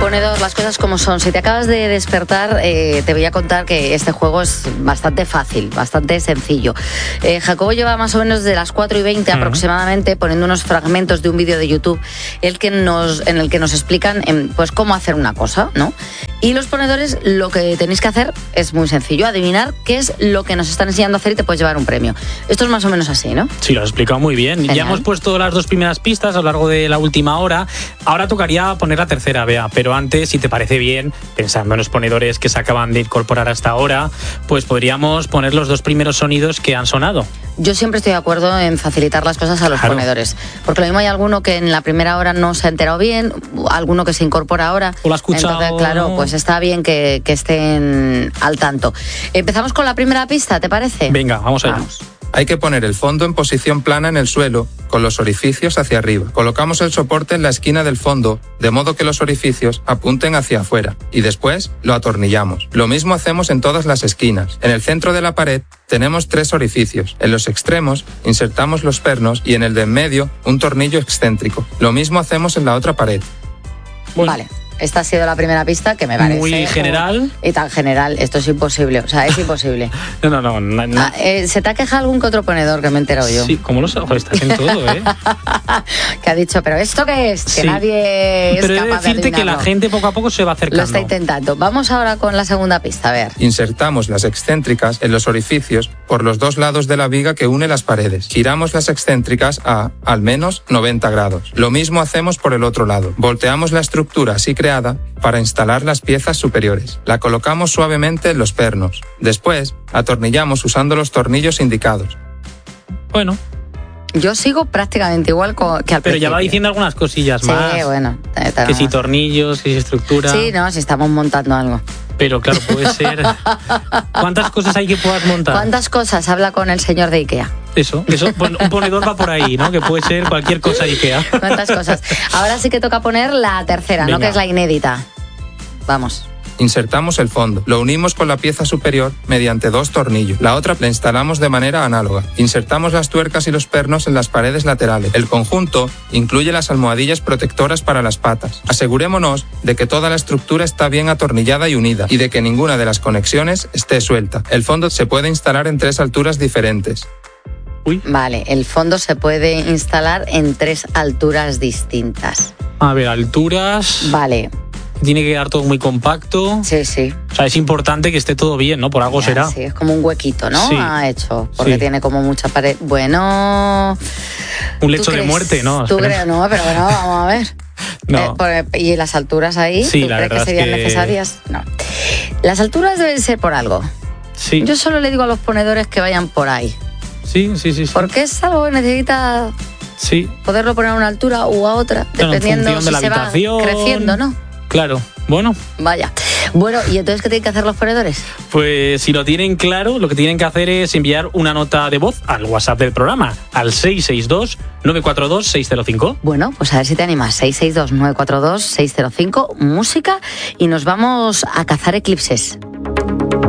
ponedor, las cosas como son. Si te acabas de despertar, te voy a contar que este juego es bastante fácil, bastante sencillo. Jacobo lleva más o menos de las 4:20 aproximadamente poniendo unos fragmentos de un vídeo de YouTube en el que nos explican pues cómo hacer una cosa, ¿no? Y los ponedores lo que tenéis que hacer es muy sencillo, adivinar qué es lo que nos están enseñando a hacer y te puedes llevar un premio. Esto es más o menos así, ¿no? Sí, lo has explicado muy bien. Genial. Ya hemos puesto las 2 primeras pistas a lo largo de la última hora. Ahora tocaría poner la tercera, Bea, pero antes, si te parece bien, pensando en los ponedores que se acaban de incorporar hasta ahora, pues podríamos poner los 2 primeros sonidos que han sonado. Yo siempre estoy de acuerdo en facilitar las cosas a los ponedores, porque lo mismo hay alguno que en la primera hora no se ha enterado bien, alguno que se incorpora ahora. O lo ha escuchado. Entonces, claro, pues está bien que estén al tanto. Empezamos con la primera pista, ¿te parece? Venga, vamos allá. Hay que poner el fondo en posición plana en el suelo, con los orificios hacia arriba. Colocamos el soporte en la esquina del fondo, de modo que los orificios apunten hacia afuera, y después lo atornillamos. Lo mismo hacemos en todas las esquinas. En el centro de la pared tenemos 3 orificios. En los extremos insertamos los pernos y en el de en medio un tornillo excéntrico. Lo mismo hacemos en la otra pared. Vale. Esta ha sido la primera pista, que me parece... Muy general. Y tan general. Esto es imposible. O sea, es imposible. No. ¿Se te ha quejado algún que otro ponedor que me he enterado yo? Sí, ¿cómo lo sabes? Estás en todo, ¿eh? Que ha dicho, ¿pero esto qué es? Que nadie es pero capaz de decirte adivinarlo. que la gente poco a poco se va acercando. Lo está intentando. Vamos ahora con la segunda pista, a ver. Insertamos las excéntricas en los orificios por los 2 lados de la viga que une las paredes. Giramos las excéntricas a, al menos, 90 grados. Lo mismo hacemos por el otro lado. Volteamos la estructura así creada para instalar las piezas superiores. La colocamos suavemente en los pernos. Después, atornillamos usando los tornillos indicados. Bueno. Yo sigo prácticamente igual que al principio. Pero ya va diciendo algunas cosillas más. Sí, bueno. Que si tornillos, que si estructura. Sí, no, si estamos montando algo. Pero claro, puede ser... ¿Cuántas cosas hay que puedas montar? ¿Cuántas cosas habla con el señor de Ikea? Eso, un ponedor va por ahí, ¿no? Que puede ser cualquier cosa de Ikea. ¿Cuántas cosas? Ahora sí que toca poner la tercera, venga, ¿no? Que es la inédita. Vamos. Insertamos el fondo, lo unimos con la pieza superior mediante 2 tornillos. La otra la instalamos de manera análoga. Insertamos las tuercas y los pernos en las paredes laterales. El conjunto incluye las almohadillas protectoras para las patas. Asegurémonos de que toda la estructura está bien atornillada y unida y de que ninguna de las conexiones esté suelta. El fondo se puede instalar en 3 alturas diferentes. Vale, el fondo se puede instalar en 3 alturas distintas. A ver, alturas... Vale. Tiene que quedar todo muy compacto. Sí, sí. O sea, es importante que esté todo bien, ¿no? Por algo será. Sí, es como un huequito, ¿no? Sí. Ha hecho, porque tiene como mucha pared. Bueno... Un lecho de muerte, ¿no? ¿Tú crees? No, pero bueno, vamos a ver. No. ¿Y las alturas ahí? Sí, ¿tú crees que serían necesarias? No. Las alturas deben ser por algo. Sí. Yo solo le digo a los ponedores que vayan por ahí. Sí. Porque es algo que necesita poderlo poner a una altura u a otra, dependiendo si se va creciendo, ¿no? Claro, bueno. Vaya. Bueno, ¿y entonces qué tienen que hacer los ponedores? Pues si lo tienen claro, lo que tienen que hacer es enviar una nota de voz al WhatsApp del programa, al 662-942-605. Bueno, pues a ver si te animas. 662-942-605, música, y nos vamos a cazar eclipses.